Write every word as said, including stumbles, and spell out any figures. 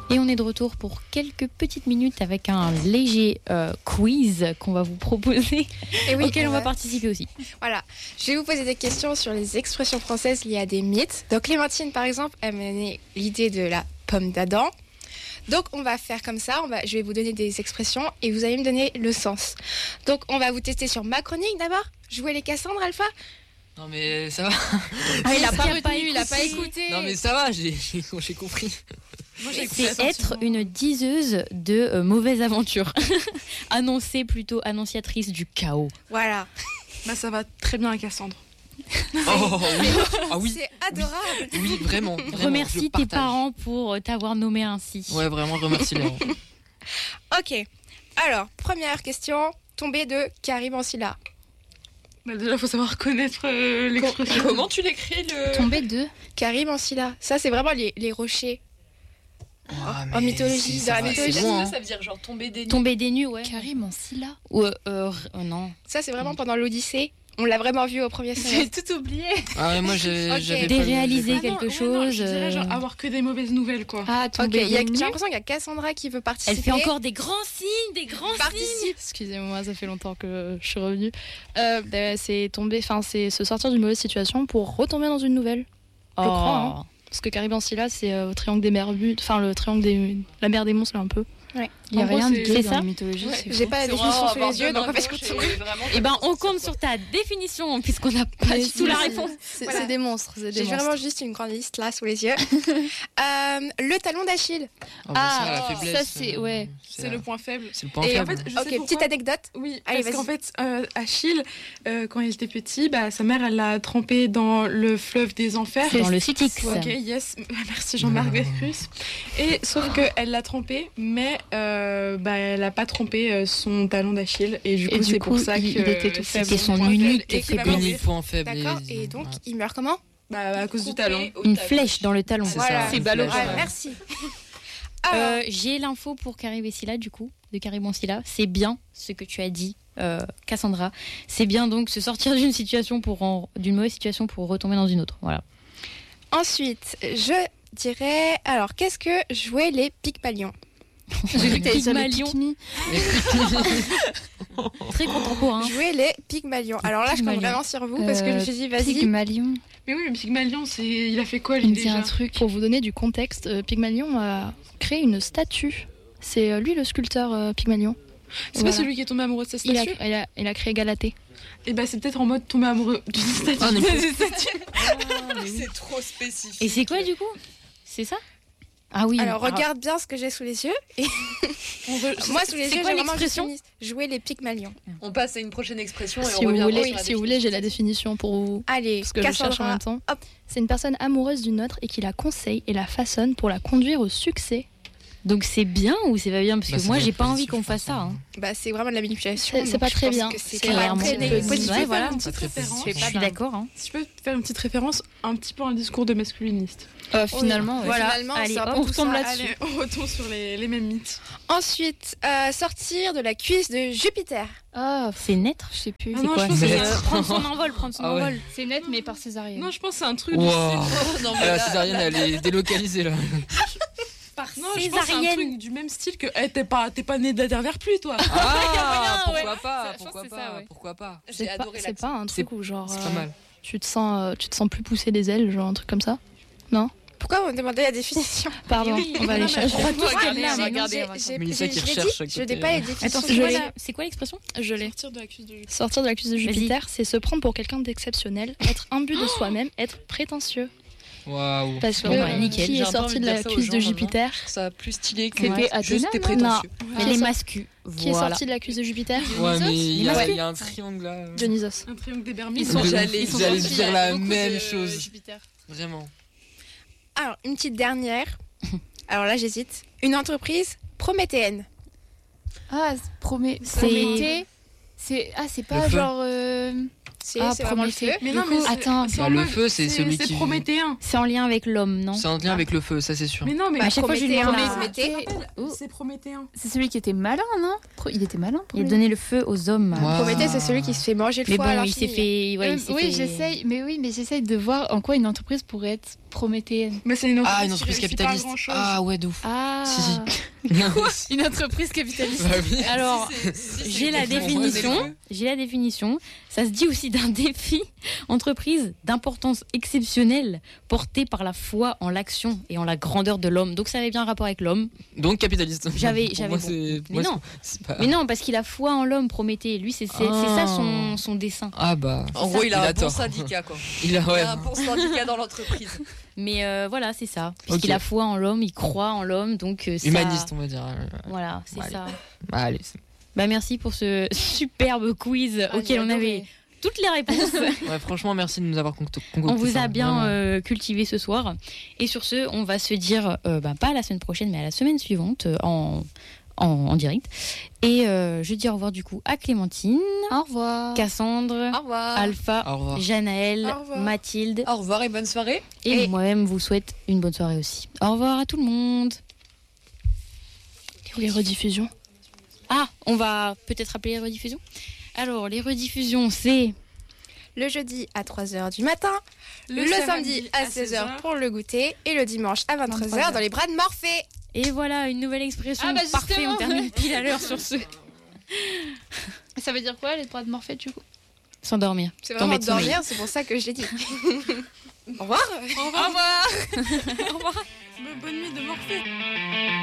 Et on est de retour pour quelques petites minutes avec un léger euh, quiz qu'on va vous proposer, Et oui, auquel on, on va va... participer aussi. Voilà, je vais vous poser des questions sur les expressions françaises liées à des mythes. Donc Clémentine, par exemple, a mené l'idée de la pomme d'Adam. Donc on va faire comme ça, on va, je vais vous donner des expressions et vous allez me donner le sens. Donc on va vous tester sur ma chronique d'abord. Jouer les Cassandres, Alpha. Non mais ça va. Ah, il a pas retenu, pas il a pas écouté. écouté. Non mais ça va, j'ai, j'ai, j'ai compris. Moi, j'ai écouté C'est être une diseuse de euh, mauvaises aventures. Annoncée plutôt annonciatrice du chaos. Voilà. Bah, ça va très bien à Cassandre. Oh oui. Ah oui. C'est adorable. Oui, vraiment. vraiment, je Remercie tes partage. parents pour t'avoir nommé ainsi. Ouais, vraiment, remercie-les. Ok. Alors, première question, tombée de Karim Ancilla. Bah, déjà, faut savoir connaître euh, l'expression. Comment tu l'écris le Tombée de Karim Ancilla. Ça, c'est vraiment les, les rochers. Ah, En mais mythologie, c'est- dans ça la va, mythologie. c'est loin, hein. Ça veut dire genre tomber des nues. tomber des nues, ouais. Karim en Scylla. Ou euh, euh, euh, non. Ça, c'est vraiment pendant l'Odyssée. On l'a vraiment vu au premier semestre. tout oublié. Ah ouais, moi j'ai, Ok. j'avais pas le- Déréaliser Ah non, quelque ouais, non, chose. je dirais genre euh, avoir que des mauvaises nouvelles, quoi. Ah, Ok, tomber il y a- des j'ai nues. l'impression qu'il y a Cassandra qui veut participer. Elle fait encore des grands signes, des grands signes. Participe. Excusez-moi, ça fait longtemps que je suis revenue. Euh, bah, c'est tomber, enfin c'est se sortir d'une mauvaise situation pour retomber dans une nouvelle. Je crois, hein. Parce que Caribe Ancilla, c'est euh, le triangle des Bermudes, enfin le triangle des, la mer des monstres là un peu. Il n'y a En gros, rien de c'est- gay c'est dans ça la mythologie. Ouais, c'est j'ai fou. pas la définition sous les yeux, donc en fait, je continue. Eh ben, on compte sur ta définition, puisqu'on n'a pas Mais du tout la c'est- réponse. C'est Voilà. c'est des monstres, c'est des J'ai monstres. vraiment juste une grande liste là sous les yeux. Euh, le talon d'Achille. Ah, bah, ça, Ah, la faiblesse, ça, c'est- euh, ouais. C'est la- le point faible. C'est le point Et en faible. fait, je Ok, sais petite pourquoi. anecdote. Oui, Allez, parce qu'en vas-y. fait, euh, Achille, euh, quand il était petit, bah, sa mère, elle l'a trempé dans le fleuve des enfers. Dans le Styx. Ok, yes, merci Jean-Marc Vercruz. Et sauf qu'elle l'a trompé, mais euh, bah, elle n'a pas trompé euh, son talon d'Achille. Et du coup, Et du c'est coup, pour ça il- que il était tout c'est C'était son point faible unique et qu'il va faiblesse. mourir. Unique point faible. D'accord. et- Et donc, ouais. il meurt comment? Bah, à cause du talon. Une flèche dans le talon. C'est Voilà. ça, C'est une ballot. flèche, Ouais, ouais. merci. Euh, J'ai l'info pour Karim Vessila, du coup, de Karim Ancilla. C'est bien ce que tu as dit, euh, Cassandra. C'est bien donc se sortir d'une situation pour en- d'une mauvaise situation pour retomber dans une autre. Voilà. Ensuite, je dirais. Alors, qu'est-ce que jouaient les Pygmalions? J'ai cru que t'allais dire les Pygmalion. Pikmi. Très contemporain. Jouer les Pygmalions. Alors là, je compte Pygmalions. vraiment sur vous parce que je me suis dit, vas-y. Pygmalion. Mais oui, le Pygmalion, c'est... il a fait quoi, Il lui, me dit déjà un truc. Pour vous donner du contexte, euh, Pygmalion a créé une statue. C'est euh, lui le sculpteur euh, Pygmalion. C'est Voilà. pas celui qui est tombé amoureux de sa Il a, statue? il, a, il a créé Galatée. Et bah, c'est peut-être en mode tomber amoureux d'une statue. Ah, mais- C'est trop spécifique. Et c'est quoi, du coup? C'est ça? Ah oui. Alors, regarde bien ce que j'ai sous les yeux. Et moi, sous les c'est yeux, quoi j'ai vraiment juste l'expression mis jouer les Pygmalions. On passe à une prochaine expression et Si on vous revient voulez, sur la si vous voulez, j'ai la définition pour vous. Allez, Parce que je cherche en Cassandra. même temps. Hop. C'est une personne amoureuse d'une autre et qui la conseille et la façonne pour la conduire au succès. Donc c'est bien ou c'est pas bien? Parce que Bah, c'est moi, bien j'ai pas envie positif, qu'on je fasse pense, ça. hein. hein. Bah, c'est vraiment de la manipulation. C'est- c'est donc pas je très pense bien. que C'est C'est clairement clairement très peu- négatif. positif. Ouais, voilà. Une petite Pas très référence. positif. Je suis d'accord. hein. Si je peux faire une petite référence un petit peu à un discours de masculiniste. Euh, finalement, ouais. Voilà. Finalement, Allez, c'est un hop, peu on tout retombe ça. là-dessus. Allez, on retombe sur les, les mêmes mythes. Ensuite, euh, sortir de la cuisse de Jupiter. Ah, C'est naître? je sais plus. Ah C'est non, quoi? je pense que C'est, c'est- euh, prendre son envol, prendre son Ah ouais. envol. C'est net, mais par césarienne. Non, je pense que c'est un truc du Wow. style. non, Ah, la césarienne, elle est délocalisée là. Par Non, je pense que c'est un truc du même style que hey, t'es pas, t'es pas né de la dernière pluie, toi. Ah, moyen, pourquoi pas, Ça, je pense pourquoi que c'est pas, ça, ouais. pourquoi pas. J'ai C'est pas, adoré c'est l'accent. pas un truc où genre C'est euh, pas mal. tu te sens euh, tu te sens plus pousser des ailes, genre un truc comme ça. Non? Pourquoi on me demandait la définition? Pardon, Oui, on va non, aller mais chercher. on va tous Regardez, regarder, on va mais regarder. J'ai- on va j'ai- Mélissa j'ai- qui je l'ai recherche dit, à je n'ai côté. pas les définitions. Attends, sous c'est quoi, les yeux. la- c'est quoi l'expression? Je l'ai. Sortir de la cuisse de Jupiter. Sortir de la cuisse de Jupiter, c'est se prendre pour quelqu'un d'exceptionnel, être imbu de soi-même, être prétentieux. Waouh. Parce que Bon, bah, euh, nickel. qui J'ai est un peu sorti envie de de la dire ça aux cuisse gens, de maintenant. Jupiter? Ça plus stylé que C'était ouais. juste Athéna, t'es non prétentieux. Qui Les est, mascus. qui est Voilà. sorti de la cuisse de Jupiter? Ouais, mais il y, a- masqués. il y a un triangle là. Dionysos. Un triangle des Bermudes. Ils sont De ouf. jalés. Ils sont J'allais gentils, dire il y a la beaucoup même de chose. Jupiter. Vraiment. Alors, une petite dernière. Alors là, j'hésite. Une entreprise prométhéenne. Ah, Promé... C'est- Prométhée. C'est ah, c'est pas Le feu. genre. euh, C'est Ah, c'est vraiment le feu. Prométhée. Mais Du non, coup, mais c'est- attends. c'est Bah, en le mode- feu, c'est celui qui- C'est prométhéen. C'est en lien avec l'homme, non? C'est en lien avec le feu, ça c'est sûr. Mais non, mais Bah, à chaque fois, je lui Prométhée, demande hein, la- Prométhée. Oh, c'est prométhéen. c'est celui qui était malin, non Pro- Il était malin. Il a Prométhée. donné le feu aux hommes. Wow. Prométhée, c'est celui qui se fait manger le Mais foie à bon, il s'est l'infini. fait. Ouais, Euh, il s'est oui, fait- j'essaye, mais oui, mais j'essaye de voir en quoi une entreprise pourrait être prométhéenne. Mais c'est une entreprise, Ah, une entreprise qui réussit pas capitaliste. grand-chose. Ah ouais, de ouf. Ah. Si, si. Une entreprise capitaliste. Bah oui. Alors, j'ai la définition. J'ai la définition. Ça se dit aussi d'un défi entreprise d'importance exceptionnelle portée par la foi en l'action et en la grandeur de l'homme. Donc ça avait bien un rapport avec l'homme. Donc capitaliste. J'avais- Pour j'avais moi, bon. c'est- Mais moi, non. c'est pas- Mais non, parce qu'il a foi en l'homme, Prométhée. Lui, c'est c'est- c'est ça son, son dessin. Ah bah. En gros, il a Il a un bon tort. syndicat, quoi. Il a Il ouais. a un bon syndicat dans l'entreprise. Mais euh, voilà, c'est ça. Puisqu'il Ok. a foi en l'homme, il croit en l'homme, donc euh, ça- Humaniste, on va dire. Voilà, c'est Allez. ça. Bah, allez. c'est- Bah merci pour ce superbe quiz Ah, auquel j'ai on adoré. avait toutes les réponses. Ouais, franchement, merci de nous avoir concocté concocté On vous ça, a bien vraiment. euh, cultivé ce soir. Et sur ce, on va se dire, euh, bah, pas à la semaine prochaine, mais à la semaine suivante, euh, en, en, en direct. Et euh, je dis au revoir du coup à Clémentine, Au revoir. Cassandre, Au revoir. Alpha, Au revoir. Janaël, Au revoir. Mathilde. Au revoir et bonne soirée. Et Et- moi-même vous souhaite une bonne soirée aussi. Au revoir à tout le monde. Les rediffusions. Ah, on va peut-être rappeler les rediffusions. Alors, les rediffusions, c'est... Le jeudi à trois heures du matin, le, samedi à seize heures pour le goûter et le dimanche à vingt-trois heures dans les bras de Morphée. Et voilà, une nouvelle expression. Ah bah Parfait, justement. on termine pile à l'heure sur ce. Ça veut dire quoi, les droits de Morphée, du coup? S'endormir. C'est Tomber vraiment de sommeil. dormir, c'est pour ça que je l'ai dit. Au revoir. Au revoir. Au revoir. Bonne nuit de Morphée.